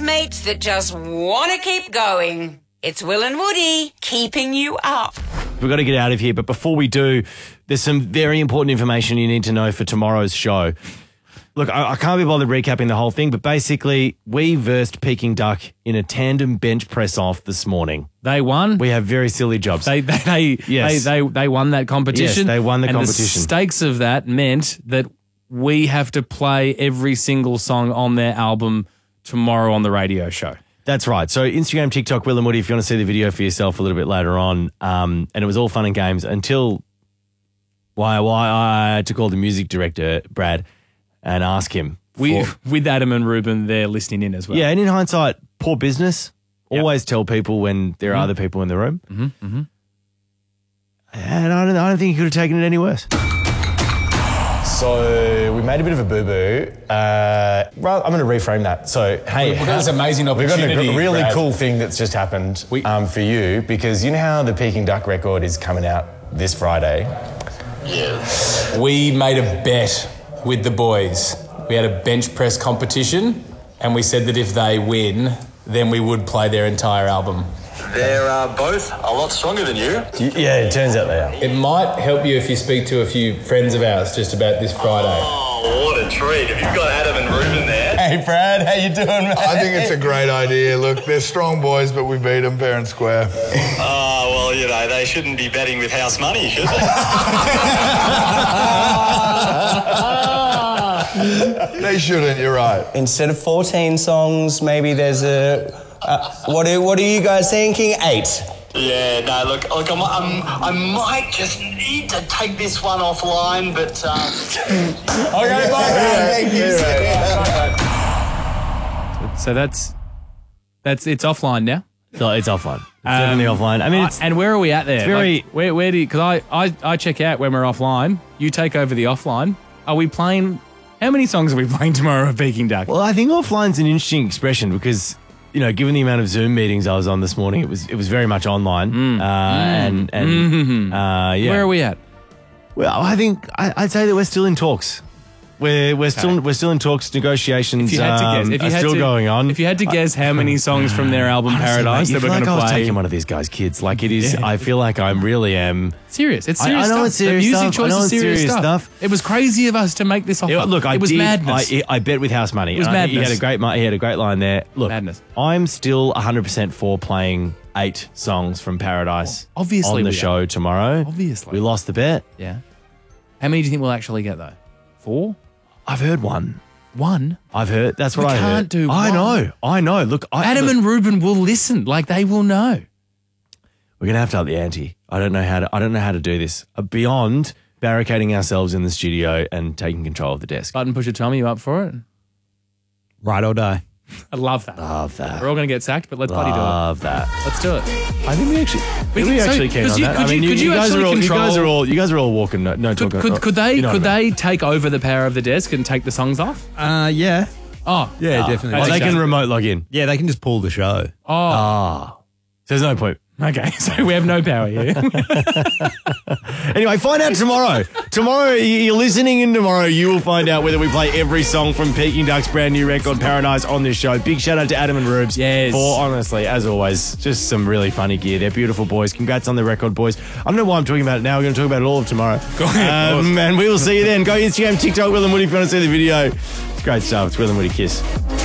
housemates that just want to keep going. It's Will and Woody keeping you up. We've got to get out of here, but before we do, there's some very important information you need to know for tomorrow's show. Look, I can't be bothered recapping the whole thing, but basically, we versed Peking Duck in a tandem bench press off this morning. They won. We have very silly jobs. They won that competition. Yes, they won the and competition. The stakes of that meant that we have to play every single song on their album tomorrow on the radio show. That's right. So Instagram, TikTok, Will and Woody, if you want to see the video for yourself a little bit later on. And it was all fun and games until why I had to call the music director, Brad, and ask him. With Adam and Ruben, they're listening in as well. Yeah, and in hindsight, poor business. Always tell people when there are other people in the room. And I don't think he could have taken it any worse. So we made a bit of a boo-boo. I'm going to reframe that. So, hey, we've got this amazing opportunity. We've got a really Brad. cool thing that's just happened for you, because you know how the Peking Duck record is coming out this Friday? Yes. We made a bet with the boys. We had a bench press competition, and we said that if they win, then we would play their entire album. They're both a lot stronger than you. Yeah, it turns out they are. It might help you if you speak to a few friends of ours just about this Friday. Oh, what a treat. Have you got Adam and Ruben there? Hey, Brad, how you doing, mate? I think it's a great idea. Look, they're strong boys, but we beat them fair and square. Oh, well, you know, they shouldn't be betting with house money, should they? They shouldn't, you're right. Instead of 14 songs, maybe there's a... what are you guys thinking? 8. Yeah, no, look, I might just need to take this one offline, but... Okay, bye, thank you. So that's it's offline now. So it's offline. It's definitely offline. I mean, and where are we at there? It's very... Like, where do you... Because I check out when we're offline. You take over the offline. Are we playing... How many songs are we playing tomorrow of Peking Duck? Well, I think offline's an interesting expression because... You know, given the amount of Zoom meetings I was on this morning, it was very much online. Yeah. Where are we at? Well, I think I'd say that we're still in talks. We're still in talks, negotiations. If you had to guess, still going on. If you had to guess how many songs from their album Paradise that we're going to play, I was taking one of these guys' kids. Like it is, I feel like I really am serious. It's serious. I know stuff. it's serious the music stuff. choice is serious stuff. It was crazy of us to make this offer. Look, it was madness. I bet with house money. It was madness. He had a great line there. Look, madness. I'm still 100% for playing 8 songs from Paradise. Obviously, on the show tomorrow. Obviously, we lost the bet. Yeah. How many do you think we'll actually get though? 4? I've heard 1. 1? I've heard. That's what I heard. We can't do 1. I know. Look, Adam and Ruben will listen. Like they will know. We're gonna have to up the ante. I don't know how to do this beyond barricading ourselves in the studio and taking control of the desk. Button pusher Tommy, you up for it? Right or die. I love that. We're all going to get sacked, but let's bloody do it. Love that. Let's do it. I think we actually can on that. You guys are all walking. Could they take over the power of the desk and take the songs off? Yeah. Oh. Yeah, definitely. They can remote log in. Yeah, they can just pull the show. Oh. So there's no point. Okay, so we have no power here. Anyway, find out tomorrow. Tomorrow, you're listening in tomorrow, you will find out whether we play every song from Peking Duck's brand new record, Paradise, on this show. Big shout out to Adam and Rubes. Yes. For, honestly, as always, just some really funny gear. They're beautiful boys. Congrats on the record, boys. I don't know why I'm talking about it now. We're going to talk about it all of tomorrow. And we will see you then. Go Instagram, TikTok, Will and Woody if you want to see the video. It's great stuff. It's Will and Woody. Kiss.